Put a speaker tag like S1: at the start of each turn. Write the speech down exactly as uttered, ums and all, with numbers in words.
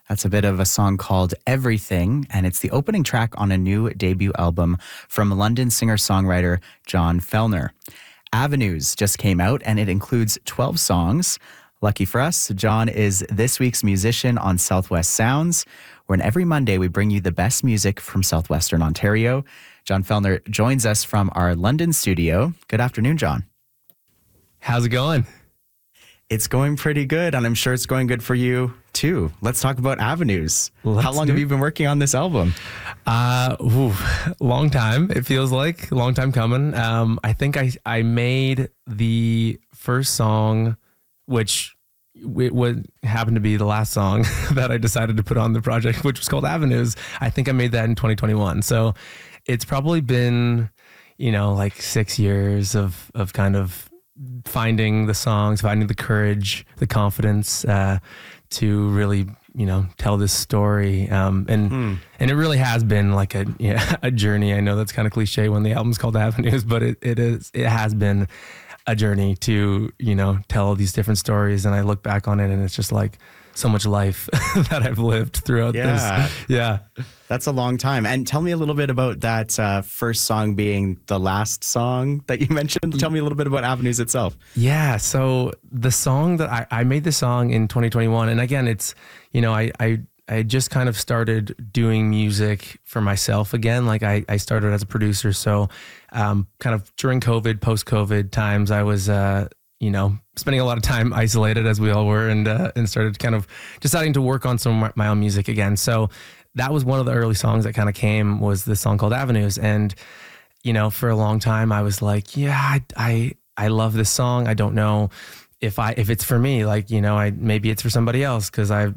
S1: That's a bit of a song called Everything, and it's the opening track on a new debut album from London singer-songwriter John Fellner. Avenues just came out, and it includes twelve songs. Lucky for us, John is this week's musician on Southwest Sounds, where every Monday we bring you the best music from Southwestern Ontario. John Fellner joins us from our London studio. Good afternoon, John.
S2: How's it going?
S1: It's going pretty good, and I'm sure it's going good for you too. Let's talk about Avenues.
S2: Let's
S1: How long have you been working on this album?
S2: Uh, ooh, long time. It feels like long time coming. Um, I think I I made the first song, which it would happen to be the last song that I decided to put on the project, which was called Avenues. I think I made that in twenty twenty-one. So it's probably been, you know, like six years of of kind of finding the songs, finding the courage, the confidence uh, to really, you know, tell this story. Um, and hmm. and it really has been like a yeah, a journey. I know that's kind of cliche when the album's called Avenues, but it, it is it has been a journey to, you know, tell all these different stories. And I look back on it and it's just like so much life that I've lived throughout
S1: yeah.
S2: this. Yeah.
S1: That's a long time. And tell me a little bit about that uh, first song being the last song that you mentioned. Tell me a little bit about Avenues itself.
S2: Yeah. So the song that I, I made the song in twenty twenty-one. And again, it's, you know, I, I, I just kind of started doing music for myself again. Like I, I started as a producer. So um, kind of during COVID, post-COVID times, I was, uh, you know, spending a lot of time isolated as we all were, and uh, and started kind of deciding to work on some of my own music again. So that was one of the early songs that kind of came, was this song called Avenues. And, you know, for a long time I was like, yeah, I, I, I love this song. I don't know if I, if it's for me, like, you know, I, maybe it's for somebody else. Cause I,